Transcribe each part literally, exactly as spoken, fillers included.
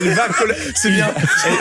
Elle va, colla... c'est bien.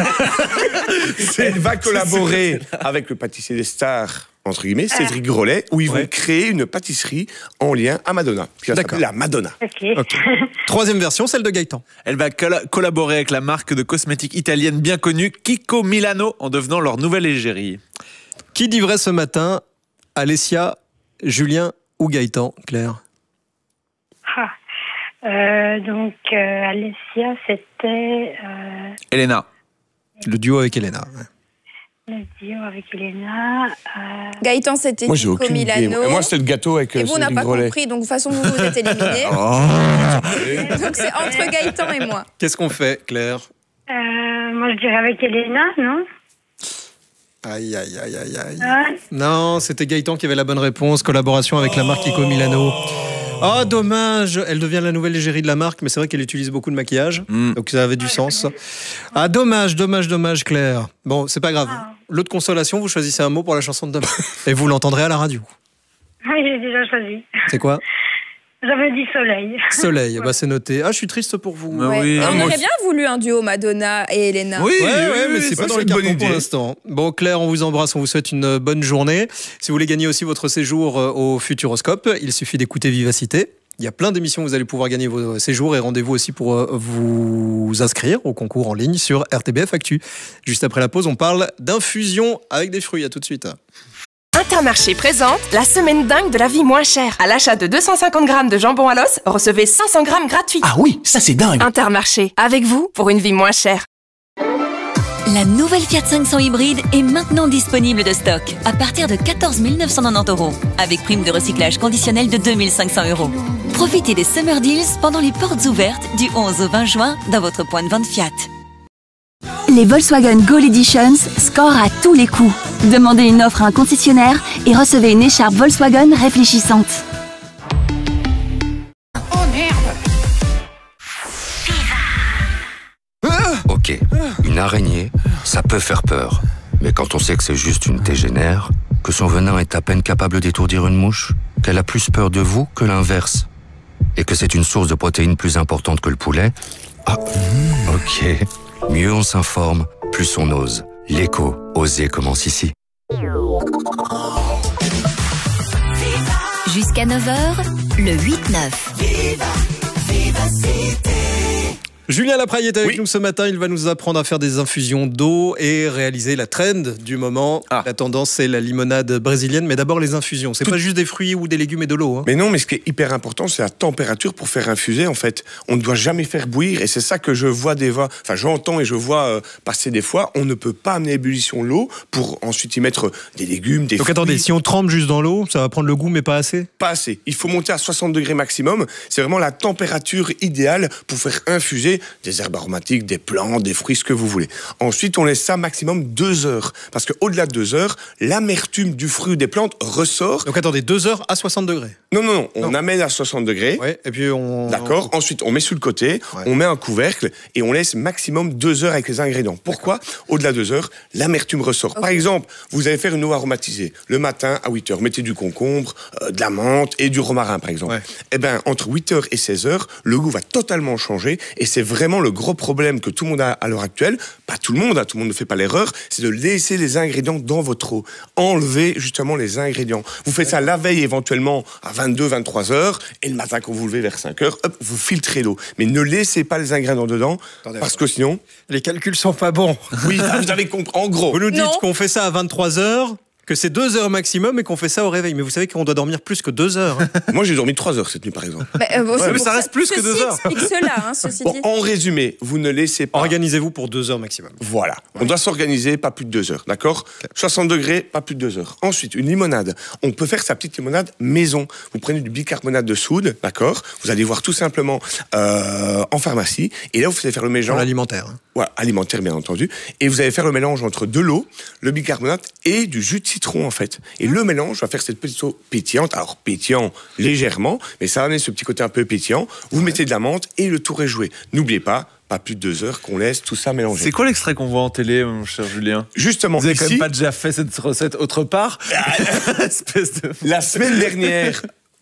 Elle va collaborer avec le pâtissier des stars, entre guillemets, Cédric Grolet, où ils Ouais. vont créer une pâtisserie en lien à Madonna, qui va D'accord. s'appeler la Madonna. Ok. Ok. Troisième version, celle de Gaëtan. Elle va colla- collaborer avec la marque de cosmétiques italienne bien connue Kiko Milano en devenant leur nouvelle égérie. Qui dit vrai ce matin? Alessia, Julien ou Gaëtan, Claire? Ah. Euh, donc, euh, Alessia, c'était euh, Elena. Le duo avec Elena. le duo avec Elena. Euh, Gaëtan, c'était Moi, j'ai Kiko aucune idée. Milano. Moi, c'était le gâteau avec Et euh, vous, on n'a Cédric pas Grolet. compris, donc de toute façon, vous vous êtes éliminés. Oh. Donc c'est entre Gaëtan et moi. Qu'est-ce qu'on fait, Claire? euh, moi, je dirais avec Elena, non? Aïe, aïe, aïe, aïe, aïe. Ah, Non, c'était Gaëtan qui avait la bonne réponse. Collaboration avec la marque Kiko Milano. Oh, dommage. Elle devient la nouvelle égérie de la marque, mais c'est vrai qu'elle utilise beaucoup de maquillage. Mm. Donc ça avait du sens. Ah, dommage, dommage, dommage, Claire. Bon, c'est pas grave. L'autre consolation, vous choisissez un mot pour la chanson de demain. Et vous l'entendrez à la radio. oui, j'ai déjà choisi. C'est quoi? J'avais dit soleil. Soleil, bah c'est noté. Ah, je suis triste pour vous. Ah Ouais. oui. Et Ah, on moi aurait aussi. bien voulu un duo Madonna et Elena. Oui, Ouais, oui, ouais, oui, mais oui, c'est ça, pas dans les une bonne cartons pour idée. l'instant. Bon, Claire, on vous embrasse, on vous souhaite une bonne journée. Si vous voulez gagner aussi votre séjour euh, au Futuroscope, il suffit d'écouter Vivacité. Il y a plein d'émissions où vous allez pouvoir gagner vos séjours et rendez-vous aussi pour euh, vous inscrire au concours en ligne sur R T B F Actu. Juste après la pause, on parle d'infusion avec des fruits. À tout de suite. Intermarché présente la semaine dingue de la vie moins chère. À l'achat de deux cent cinquante grammes de jambon à l'os, recevez cinq cents grammes gratuits. Ah oui, ça c'est dingue. Intermarché, avec vous pour une vie moins chère. La nouvelle Fiat cinq cents hybride est maintenant disponible de stock à partir de quatorze mille neuf cent quatre-vingt-dix euros avec prime de recyclage conditionnelle de deux mille cinq cents euros. Profitez des Summer Deals pendant les portes ouvertes du onze au vingt juin dans votre point de vente Fiat. Les Volkswagen Gold Editions scorent à tous les coups. Demandez une offre à un concessionnaire et recevez une écharpe Volkswagen réfléchissante. Ok, une araignée, ça peut faire peur. Mais quand on sait que c'est juste une tégénaire, que son venin est à peine capable d'étourdir une mouche, qu'elle a plus peur de vous que l'inverse, et que c'est une source de protéines plus importante que le poulet, ah, ok. Mieux on s'informe, plus on ose. L'écho, oser commence ici. Jusqu'à neuf heures, le huit neuf. Julien Lapraille est avec Oui. nous ce matin. Il va nous apprendre à faire des infusions d'eau et réaliser la trend du moment. Ah. La tendance, c'est la limonade brésilienne. Mais d'abord, les infusions. C'est Tout- pas juste des fruits ou des légumes et de l'eau. Hein. Mais non, mais ce qui est hyper important, c'est la température pour faire infuser, en fait. On ne doit jamais faire bouillir, et c'est ça que je vois des fois, enfin, j'entends et je vois euh, passer des fois, on ne peut pas amener à ébullition l'eau pour ensuite y mettre des légumes, des Donc fruits. attendez, si on trempe juste dans l'eau, ça va prendre le goût, mais pas assez. Pas assez. Il faut monter à soixante degrés maximum. C'est vraiment la température idéale pour faire infuser des herbes aromatiques, des plantes, des fruits, ce que vous voulez. Ensuite, on laisse ça maximum deux heures. Parce qu'au-delà de deux heures, l'amertume du fruit ou des plantes ressort. Donc attendez, deux heures à soixante degrés. Non, non, non. On Non. amène à soixante degrés. Ouais. Et puis on. D'accord. Ensuite, on met sous le côté, Ouais. on met un couvercle et on laisse maximum deux heures avec les ingrédients. Pourquoi? Au-delà de deux heures, l'amertume ressort. Par exemple, vous allez faire une eau aromatisée. Le matin, à huit heures, mettez du concombre, euh, de la menthe et du romarin, par exemple. Ouais. Eh bien, entre huit heures et seize heures, le goût va totalement changer et c'est vraiment le gros problème que tout le monde a à l'heure actuelle. Pas tout le monde, hein, tout le monde ne fait pas l'erreur, c'est de laisser les ingrédients dans votre eau. Enlevez justement les ingrédients. Vous faites ça la veille éventuellement à vingt-deux, vingt-trois heures et le matin quand vous vous levez vers cinq heures, hop, vous filtrez l'eau. Mais ne laissez pas les ingrédients dedans Attendez, parce que sinon, Les calculs sont pas bons. oui, vous avez compris. En gros, Vous nous dites Non. qu'on fait ça à vingt-trois heures, que c'est deux heures maximum et qu'on fait ça au réveil. Mais vous savez qu'on doit dormir plus que deux heures. hein. moi j'ai dormi trois heures cette nuit par exemple. Bah, euh, bon, c'est mais pour ça reste plus que ceci deux heures. explique cela, hein, ceci Bon, dit. en résumé, vous ne laissez pas. Organisez-vous pour deux heures maximum. Voilà, on doit s'organiser, pas plus de deux heures, d'accord? soixante degrés, pas plus de deux heures. Ensuite, une limonade. On peut faire sa petite limonade maison. Vous prenez du bicarbonate de soude, d'accord? Vous allez voir tout simplement euh, en pharmacie. Et là, vous allez faire le Dans mélange. l'alimentaire. hein. Voilà, alimentaire bien entendu. Et vous allez faire le mélange entre de l'eau, le bicarbonate et du jus de citron en fait. Et le mélange va faire cette petite eau pétillante. Alors pétillant légèrement, mais ça va amener ce petit côté un peu pétillant. Vous mettez de la menthe et le tour est joué. N'oubliez pas, pas plus de deux heures qu'on laisse tout ça mélanger. C'est quoi l'extrait qu'on voit en télé, mon cher Julien? Justement, Vous avez quand ici, même pas déjà fait cette recette autre part? Espèce de... la semaine dernière,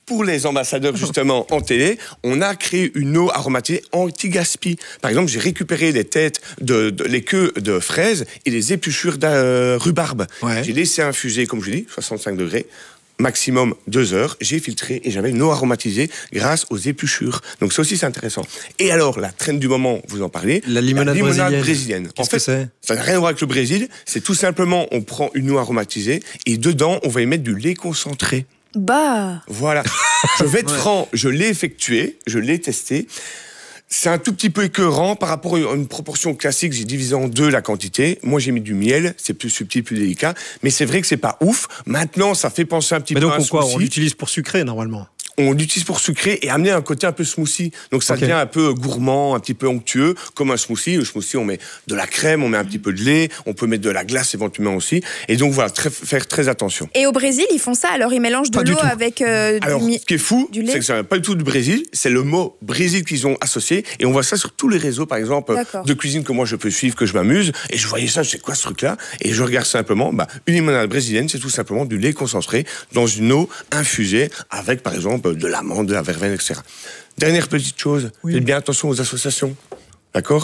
pour les ambassadeurs justement en télé, on a créé une eau aromatisée anti-gaspi. Par exemple, j'ai récupéré les têtes, de, de les queues de fraises et les épluchures de euh, rhubarbe. Ouais. J'ai laissé infuser, comme je dis, soixante-cinq degrés. Maximum deux heures, j'ai filtré et j'avais une eau aromatisée grâce aux épluchures. Donc ça aussi c'est intéressant. Et alors, la traîne du moment, vous en parlez, la limonade, la limonade brésilienne. brésilienne. Qu'est-ce en fait, que c'est ? Ça n'a rien à voir avec le Brésil, c'est tout simplement, on prend une eau aromatisée et dedans, on va y mettre du lait concentré. Bah Voilà. Je vais être ouais. franc, je l'ai effectué, je l'ai testé. C'est un tout petit peu écœurant par rapport à une proportion classique. J'ai divisé en deux la quantité. Moi, j'ai mis du miel. C'est plus subtil, plus délicat. Mais c'est vrai que c'est pas ouf. Maintenant, ça fait penser un petit Mais peu donc, à un quoi, smoothie. On l'utilise pour sucrer, normalement. On l'utilise pour sucrer et amener un côté un peu smoothie. Donc ça okay. devient un peu gourmand, un petit peu onctueux, comme un smoothie. Le smoothie, on met de la crème, on met un petit peu de lait, on peut mettre de la glace éventuellement aussi. Et donc voilà, très, faire très attention. Et au Brésil, ils font ça, alors ils mélangent de l'eau avec euh, alors, du ce qui est fou, du lait. C'est que ça vient pas du tout du Brésil, c'est le mot Brésil qu'ils ont associé. Et on voit ça sur tous les réseaux, par exemple, D'accord. de cuisine que moi je peux suivre, que je m'amuse. Et je voyais ça, je sais quoi ce truc-là. Et je regarde simplement, bah, une limonade brésilienne, c'est tout simplement du lait concentré dans une eau infusée avec, par exemple, de l'amande, de la verveine, et cetera. Dernière petite chose, oui. faites bien attention aux associations. D'accord ?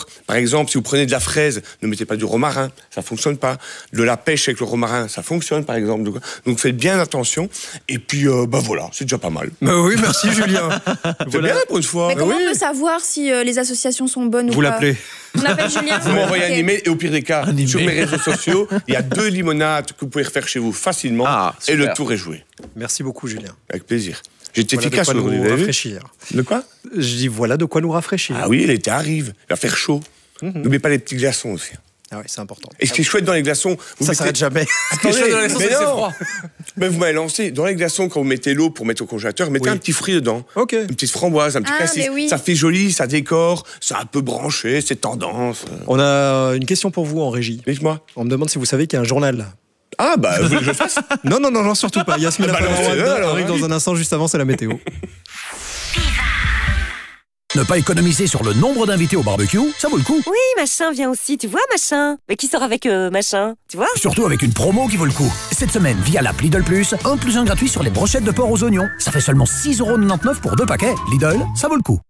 Par exemple, si vous prenez de la fraise, ne mettez pas du romarin, ça fonctionne pas. De la pêche avec le romarin, ça fonctionne, par exemple. Donc faites bien attention. Et puis, euh, bah voilà, c'est déjà pas mal. Bah oui, merci Julien. C'est voilà. bien pour une fois. Mais bah comment oui. on peut savoir si euh, les associations sont bonnes vous ou pas ? Vous l'appelez. On appelle Julien. Vous m'envoyez okay. un email et au pire des cas, sur mes réseaux sociaux, il y a deux limonades que vous pouvez refaire chez vous facilement ah, et le tour est joué. Merci beaucoup Julien. Avec plaisir. J'étais voilà efficace aujourd'hui. Nous rafraîchir. De quoi ? Je dis voilà de quoi nous rafraîchir. Ah oui, l'été arrive. Il va faire chaud. Mm-hmm. N'oubliez pas les petits glaçons aussi. Ah oui, c'est important. Et ce qui est chouette dans les glaçons, vous ça mettez... s'arrête jamais. Attendez, dans les glaçons, mais c'est non. froid. Mais vous m'avez lancé dans les glaçons quand vous mettez l'eau pour mettre au congélateur, mettez oui. un petit fruit dedans. Ok. Une petite framboise, un petit ah, cassis. Oui. Ça fait joli, ça décore, c'est un peu branché, c'est tendance. On a une question pour vous en régie. Dites-moi. On me demande si vous savez qu'il y a un journal. Ah bah vous voulez que je fasse ? Non non non non surtout pas. Yasmina bah, arrive dans un instant, juste avant c'est la météo. Ne pas économiser sur le nombre d'invités au barbecue, ça vaut le coup. Oui, machin vient aussi, tu vois, machin. Mais qui sort avec euh, machin, tu vois ? Surtout avec une promo qui vaut le coup. Cette semaine, via l'app Lidl Plus, un plus un gratuit sur les brochettes de porc aux oignons. Ça fait seulement six euros quatre-vingt-dix-neuf pour deux paquets. Lidl, ça vaut le coup.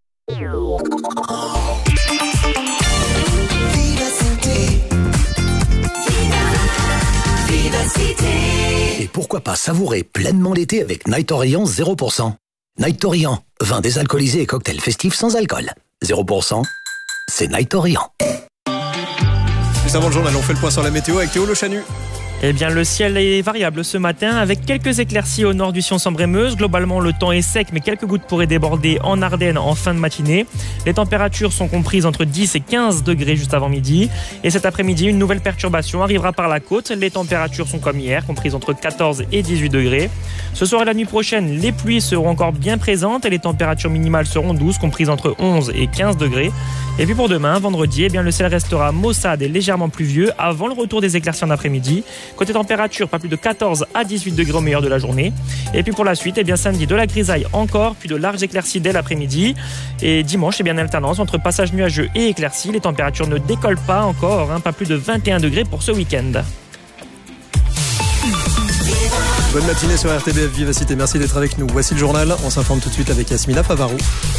Et pourquoi pas savourer pleinement l'été avec Night Orient zéro pour cent. Night Orient, vin désalcoolisé et cocktail festif sans alcool. zéro pour cent, c'est Night Orient. Juste avant le journal, on fait le point sur la météo avec Théo Le Chanu. Eh bien, le ciel est variable ce matin avec quelques éclaircies au nord du Sion-Sambre-et-Meuse. Globalement, le temps est sec, mais quelques gouttes pourraient déborder en Ardennes en fin de matinée. Les températures sont comprises entre dix et quinze degrés juste avant midi. Et cet après-midi, une nouvelle perturbation arrivera par la côte. Les températures sont comme hier, comprises entre quatorze et dix-huit degrés. Ce soir et la nuit prochaine, les pluies seront encore bien présentes et les températures minimales seront douces, comprises entre onze et quinze degrés. Et puis pour demain, vendredi, eh bien, le ciel restera maussade et légèrement pluvieux avant le retour des éclaircies en après-midi. Côté température, pas plus de quatorze à dix-huit degrés au meilleur de la journée. Et puis pour la suite, eh bien, samedi, de la grisaille encore, puis de larges éclaircies dès l'après-midi. Et dimanche, eh bien, alternance entre passage nuageux et éclaircies. Les températures ne décollent pas encore, hein, pas plus de vingt et un degrés pour ce week-end. Bonne matinée sur R T B F Vivacité, merci d'être avec nous. Voici le journal, on s'informe tout de suite avec Yasmina Favarou.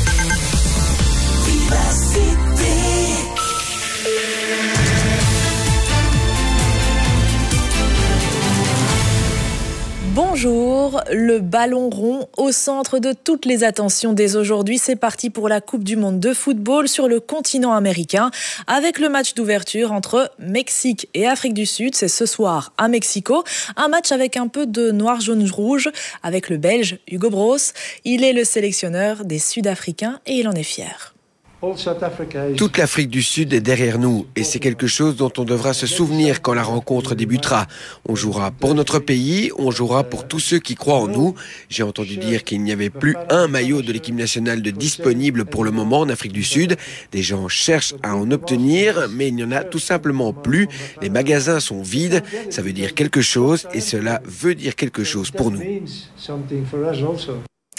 Bonjour, le ballon rond au centre de toutes les attentions dès aujourd'hui. C'est parti pour la Coupe du Monde de football sur le continent américain avec le match d'ouverture entre Mexique et Afrique du Sud. C'est ce soir à Mexico. Un match avec un peu de noir, jaune, rouge avec le Belge Hugo Broos. Il est le sélectionneur des Sud-Africains et il en est fier. Toute l'Afrique du Sud est derrière nous et c'est quelque chose dont on devra se souvenir quand la rencontre débutera. On jouera pour notre pays, on jouera pour tous ceux qui croient en nous. J'ai entendu dire qu'il n'y avait plus un maillot de l'équipe nationale de disponible pour le moment en Afrique du Sud. Des gens cherchent à en obtenir, mais il n'y en a tout simplement plus. Les magasins sont vides, ça veut dire quelque chose et cela veut dire quelque chose pour nous.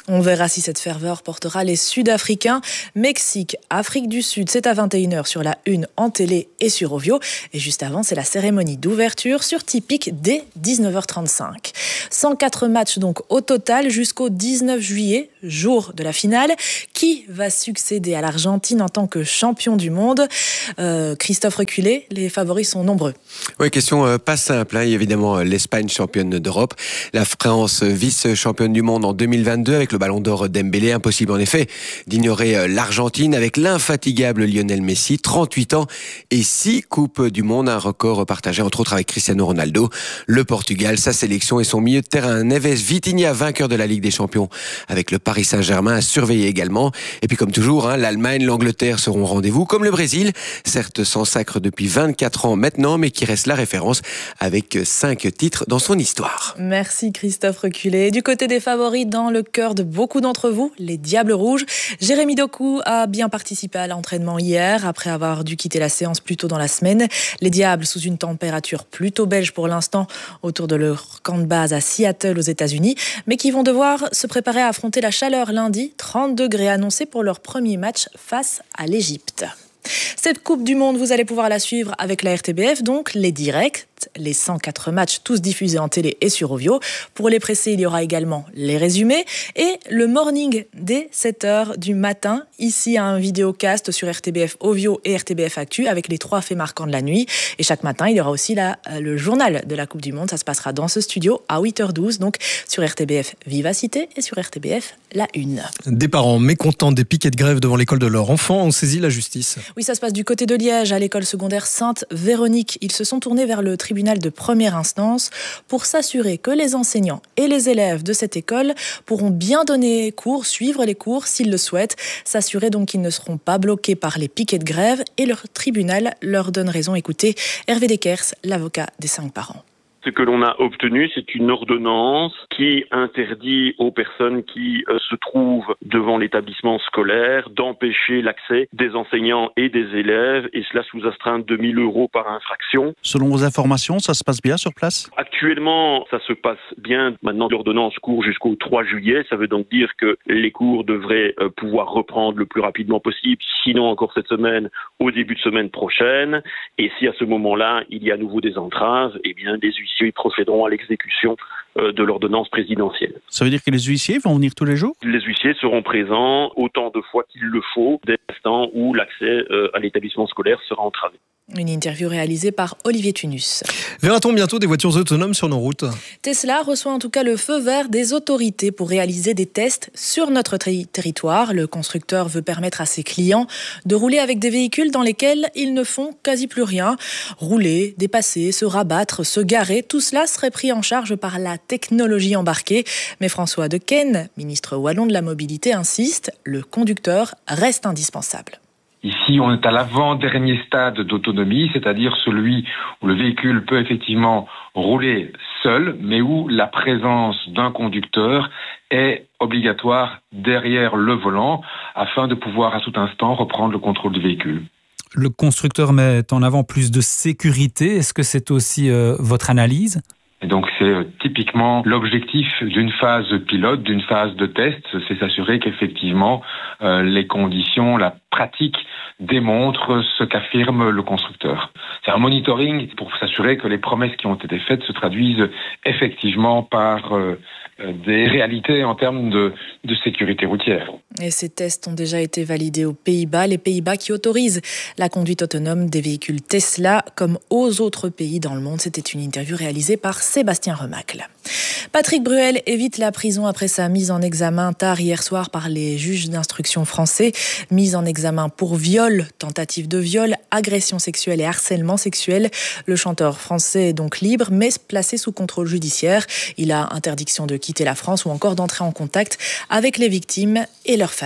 On verra si cette ferveur portera les Sud-Africains. Mexique, Afrique du Sud, c'est à vingt et une heures sur la une en télé et sur Ovio. Et juste avant, c'est la cérémonie d'ouverture sur Tipic dès dix-neuf heures trente-cinq. cent quatre matchs donc au total jusqu'au dix-neuf juillet, jour de la finale. Qui va succéder à l'Argentine en tant que champion du monde ? euh, Christophe Reculé, les favoris sont nombreux. Oui, question euh, pas simple. Hein. Il y a évidemment l'Espagne championne d'Europe, la France vice-championne du monde en deux mille vingt-deux avec le ballon d'or Dembélé. Impossible en effet d'ignorer l'Argentine avec l'infatigable Lionel Messi, trente-huit ans et six coupes du monde, un record partagé entre autres avec Cristiano Ronaldo. Le Portugal, sa sélection et son milieu de terrain Neves Vitinha, vainqueur de la Ligue des Champions avec le Paris Saint-Germain, à surveiller également. Et puis comme toujours, hein, l'Allemagne, l'Angleterre seront au rendez-vous, comme le Brésil, certes sans sacre depuis vingt-quatre ans maintenant, mais qui reste la référence avec cinq titres dans son histoire. Merci Christophe Reculé. Du côté des favoris, dans le cœur de beaucoup d'entre vous, les Diables Rouges. Jérémy Doku a bien participé à l'entraînement hier, après avoir dû quitter la séance plus tôt dans la semaine. Les Diables sous une température plutôt belge pour l'instant, autour de leur camp de base à Seattle aux États-Unis, mais qui vont devoir se préparer à affronter la chaleur lundi, trente degrés annoncés pour leur premier match face à l'Égypte. Cette Coupe du Monde, vous allez pouvoir la suivre avec la R T B F, donc les directs, les cent quatre matchs, tous diffusés en télé et sur Ovio. Pour les pressés, il y aura également les résumés et le morning dès sept heures du matin. Ici, un vidéocast sur R T B F Ovio et R T B F Actu avec les trois faits marquants de la nuit. Et chaque matin, il y aura aussi la, le journal de la Coupe du Monde. Ça se passera dans ce studio à huit heures douze, donc sur R T B F Vivacité et sur R T B F La Une. Des parents mécontents des piquets de grève devant l'école de leur enfant ont saisi la justice. Oui, ça se passe du côté de Liège, à l'école secondaire Sainte-Véronique. Ils se sont tournés vers le tribunal de première instance pour s'assurer que les enseignants et les élèves de cette école pourront bien donner cours, suivre les cours s'ils le souhaitent, s'assurer donc qu'ils ne seront pas bloqués par les piquets de grève et leur tribunal leur donne raison. Écoutez, Hervé Dekers, l'avocat des cinq parents. Ce que l'on a obtenu, c'est une ordonnance qui interdit aux personnes qui euh, se trouvent devant l'établissement scolaire d'empêcher l'accès des enseignants et des élèves, et cela sous astreinte de mille euros par infraction. Selon vos informations, ça se passe bien sur place ? Actuellement, ça se passe bien. Maintenant, l'ordonnance court jusqu'au trois juillet. Ça veut donc dire que les cours devraient euh, pouvoir reprendre le plus rapidement possible, sinon encore cette semaine, au début de semaine prochaine. Et si à ce moment-là, il y a à nouveau des entraves, eh bien, les huissiers ils procéderont à l'exécution euh, de l'ordonnance présidentielle. Ça veut dire que les huissiers vont venir tous les jours ? Les huissiers seront présents autant de fois qu'il le faut, dès l'instant où l'accès euh, à l'établissement scolaire sera entravé. Une interview réalisée par Olivier Tunus. Verra-t-on bientôt des voitures autonomes sur nos routes ? Tesla reçoit en tout cas le feu vert des autorités pour réaliser des tests sur notre ter- territoire. Le constructeur veut permettre à ses clients de rouler avec des véhicules dans lesquels ils ne font quasi plus rien. Rouler, dépasser, se rabattre, se garer, tout cela serait pris en charge par la technologie embarquée. Mais François Dequesne, ministre wallon de la mobilité, insiste, le conducteur reste indispensable. Ici, on est à l'avant-dernier stade d'autonomie, c'est-à-dire celui où le véhicule peut effectivement rouler seul, mais où la présence d'un conducteur est obligatoire derrière le volant afin de pouvoir à tout instant reprendre le contrôle du véhicule. Le constructeur met en avant plus de sécurité. Est-ce que c'est aussi euh, votre analyse ? Et donc c'est euh, typiquement l'objectif d'une phase pilote, d'une phase de test, c'est s'assurer qu'effectivement euh, les conditions, la pratique démontrent ce qu'affirme le constructeur. C'est un monitoring pour s'assurer que les promesses qui ont été faites se traduisent effectivement par euh, des réalités en termes de, de sécurité routière. Et ces tests ont déjà été validés aux Pays-Bas, les Pays-Bas qui autorisent la conduite autonome des véhicules Tesla comme aux autres pays dans le monde. C'était une interview réalisée par Sébastien Remacle. Patrick Bruel évite la prison après sa mise en examen tard hier soir par les juges d'instruction français. Mise en examen pour viol, tentative de viol, agression sexuelle et harcèlement sexuel. Le chanteur français est donc libre, mais placé sous contrôle judiciaire. Il a interdiction de quitter la France ou encore d'entrer en contact avec les victimes et leurs familles.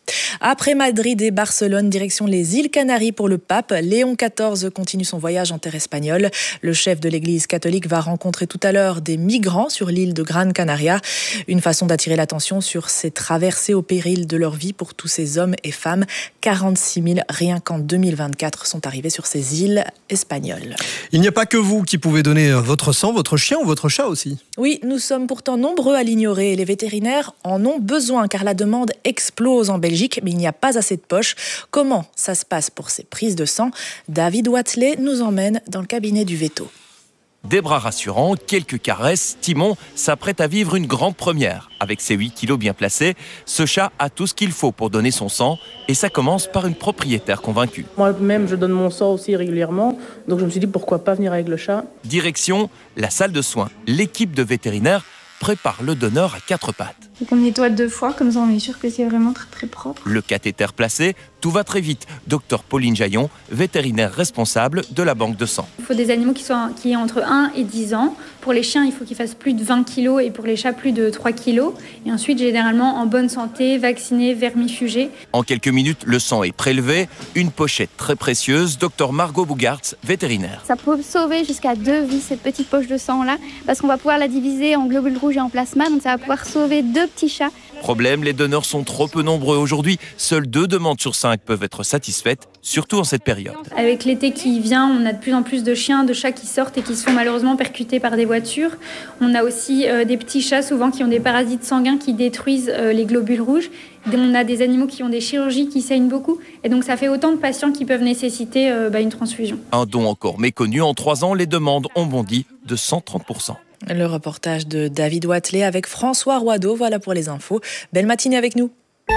Après Madrid et Barcelone, direction les îles Canaries pour le pape. Léon quatorze continue son voyage en terre espagnole. Le chef de l'église catholique va rencontrer tout à l'heure des migrants sur l'île de Gran Canaria. Une façon d'attirer l'attention sur ces traversées au péril de leur vie pour tous ces hommes et femmes. quarante-six mille rien qu'en deux mille vingt-quatre sont arrivés sur ces îles espagnoles. Il n'y a pas que vous qui pouvez donner votre sang, votre chien ou votre chat aussi. Oui, nous sommes pourtant nombreux à l'ignorer et les vétérinaires en ont besoin car la demande explose en Belgique, mais il n'y a pas assez de poches. Comment ça se passe pour ces prises de sang? David Watley nous emmène dans le cabinet du veto. Des bras rassurants, quelques caresses, Timon s'apprête à vivre une grande première. Avec ses huit kilos bien placés, ce chat a tout ce qu'il faut pour donner son sang et ça commence par une propriétaire convaincue. Moi-même, je donne mon sang aussi régulièrement, donc je me suis dit pourquoi pas venir avec le chat. Direction, la salle de soins. L'équipe de vétérinaires prépare le donneur à quatre pattes. Donc on nettoie deux fois, comme ça on est sûr que c'est vraiment très très propre. Le cathéter placé, tout va très vite. Docteur Pauline Jaillon, vétérinaire responsable de la banque de sang. Il faut des animaux qui, soient, qui aient entre un et dix ans. Pour les chiens, il faut qu'ils fassent plus de vingt kilos et pour les chats, plus de trois kilos. Et ensuite, généralement en bonne santé, vaccinés, vermifugés. En quelques minutes, le sang est prélevé. Une pochette très précieuse. Docteur Margot Bougartz, vétérinaire. Ça peut sauver jusqu'à deux vies, cette petite poche de sang-là, parce qu'on va pouvoir la diviser en globules rouges et en plasma. Donc ça va pouvoir sauver deux petits chats. Problème, les donneurs sont trop peu nombreux aujourd'hui. Seules deux demandes sur cinq peuvent être satisfaites, surtout en cette période. Avec l'été qui vient, on a de plus en plus de chiens, de chats qui sortent et qui se font malheureusement percuter par des voitures. On a aussi euh, des petits chats souvent qui ont des parasites sanguins qui détruisent euh, les globules rouges. On a des animaux qui ont des chirurgies qui saignent beaucoup. Et donc ça fait autant de patients qui peuvent nécessiter euh, bah, une transfusion. Un don encore méconnu. En trois ans, les demandes ont bondi de cent trente pour cent. Le reportage de David Watley avec François Roideau. Voilà pour les infos. Belle matinée avec nous.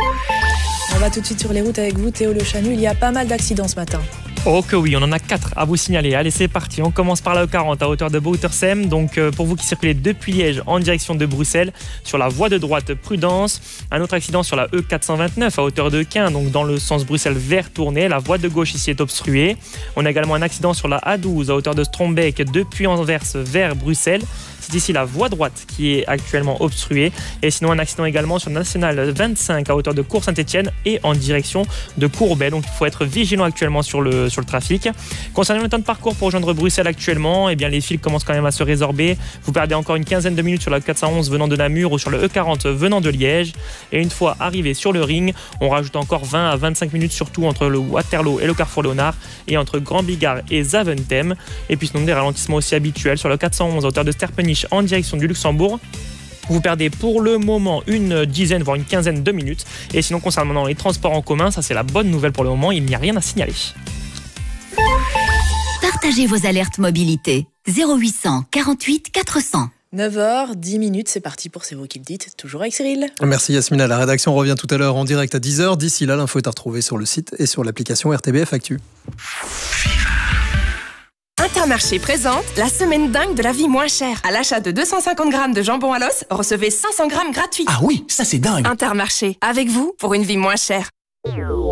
On va tout de suite sur les routes avec vous, Théo Le Chanu. Il y a pas mal d'accidents ce matin. Oh que oui, on en a quatre à vous signaler. Allez, c'est parti. On commence par la E quarante à hauteur de Boutersem. Donc, euh, pour vous qui circulez depuis Liège en direction de Bruxelles, sur la voie de droite, prudence. Un autre accident sur la E quatre cent vingt-neuf à hauteur de Quin, donc dans le sens Bruxelles vers Tournai. La voie de gauche ici est obstruée. On a également un accident sur la A douze à hauteur de Strombeek depuis Anvers vers Bruxelles. C'est ici la voie droite qui est actuellement obstruée. Et sinon, un accident également sur National vingt-cinq à hauteur de Cour-Saint-Etienne et en direction de Courbet. Donc, il faut être vigilant actuellement sur le, sur le trafic. Concernant le temps de parcours pour rejoindre Bruxelles actuellement, eh bien, les fils commencent quand même à se résorber. Vous perdez encore une quinzaine de minutes sur la quatre cent onze venant de Namur ou sur le E quarante venant de Liège. Et une fois arrivé sur le ring, on rajoute encore vingt à vingt-cinq minutes, surtout entre le Waterloo et le Carrefour Léonard et entre Grand Bigard et Zaventem. Et puis sinon, des ralentissements aussi habituels sur le quatre cent onze à hauteur de Sterpenich en direction du Luxembourg. Vous perdez pour le moment une dizaine, voire une quinzaine de minutes. Et sinon, concernant les transports en commun, ça c'est la bonne nouvelle pour le moment, il n'y a rien à signaler. Partagez vos alertes mobilité. zéro huit cent quarante-huit quatre cents. neuf heures dix minutes, c'est parti pour C'est vous qui le dites, toujours avec Cyril. Merci Yasmina, la rédaction revient tout à l'heure en direct à dix heures. D'ici là, l'info est à retrouver sur le site et sur l'application R T B F Actu. Intermarché présente la semaine dingue de la vie moins chère. À l'achat de deux cent cinquante grammes de jambon à l'os, recevez cinq cents grammes gratuits. Ah oui, ça c'est dingue. Intermarché, avec vous pour une vie moins chère.